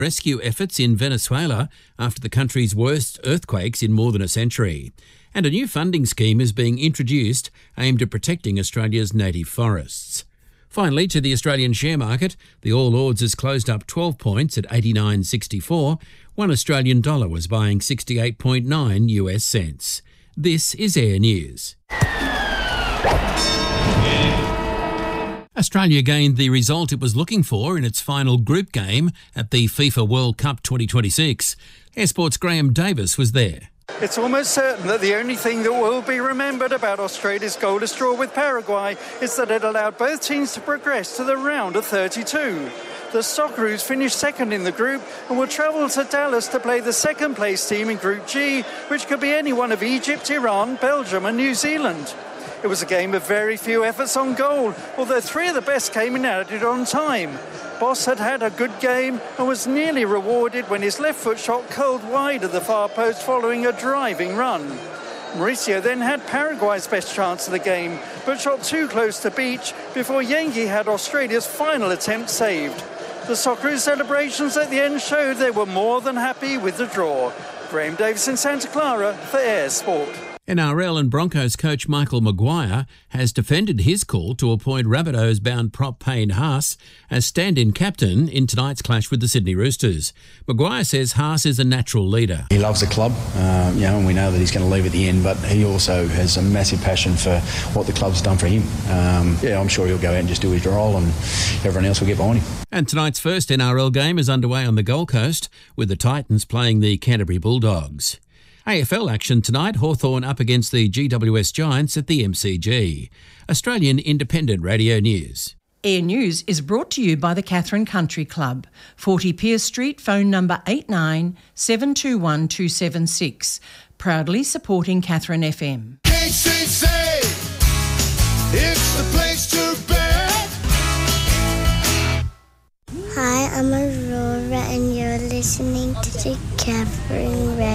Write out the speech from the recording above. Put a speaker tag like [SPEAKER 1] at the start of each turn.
[SPEAKER 1] Rescue efforts in Venezuela after the country's worst earthquakes in more than a century. And a new funding scheme is being introduced aimed at protecting Australia's native forests. Finally, to the Australian share market, the All Ords has closed up 12 points at 89.64. One Australian dollar was buying 68.9 US cents. This is Air News. Australia gained the result it was looking for in its final group game at the FIFA World Cup 2026. Air Sport's Graham Davis was there.
[SPEAKER 2] It's almost certain that the only thing that will be remembered about Australia's goalless draw with Paraguay is that it allowed both teams to progress to the round of 32. The Socceroos finished second in the group and will travel to Dallas to play the second-place team in Group G, which could be any one of Egypt, Iran, Belgium and New Zealand. It was a game of very few efforts on goal, although three of the best came in added on time. Boss had a good game and was nearly rewarded when his left foot shot curled wide of the far post following a driving run. Mauricio then had Paraguay's best chance of the game, but shot too close to beach before Yengi had Australia's final attempt saved. The Socceroos celebrations at the end showed they were more than happy with the draw. Graham Davis in Santa Clara for Air Sport.
[SPEAKER 1] NRL and Broncos coach Michael Maguire has defended his call to appoint Rabbitohs-bound prop Payne Haas as stand-in captain in tonight's clash with the Sydney Roosters. Maguire says Haas is a natural leader.
[SPEAKER 3] He loves the club, and we know that he's going to leave at the end, but he also has a massive passion for what the club's done for him. I'm sure he'll go out and just do his role and everyone else will get behind him.
[SPEAKER 1] And tonight's first NRL game is underway on the Gold Coast with the Titans playing the Canterbury Bulldogs. AFL action tonight, Hawthorn up against the GWS Giants at the MCG. Australian Independent Radio News.
[SPEAKER 4] Air News is brought to you by the Catherine Country Club, 40 Pearce Street, phone number 89 721 276. Proudly supporting Catherine FM.
[SPEAKER 5] KCC, it's the place to be.
[SPEAKER 6] Hi, I'm Aurora and you're listening to the Catherine Radio.